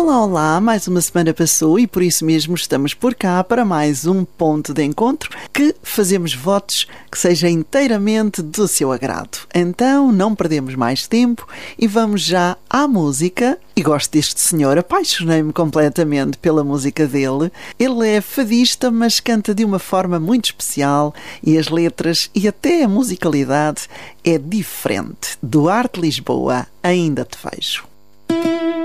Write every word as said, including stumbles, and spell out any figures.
Olá, olá, mais uma semana passou e por isso mesmo estamos por cá para mais um ponto de encontro que fazemos votos que seja inteiramente do seu agrado. Então não perdemos mais tempo e vamos já à música. E gosto deste senhor, apaixonei-me completamente pela música dele. Ele é fadista, mas canta de uma forma muito especial e as letras e até a musicalidade é diferente. Duarte Lisboa, Ainda Te Vejo.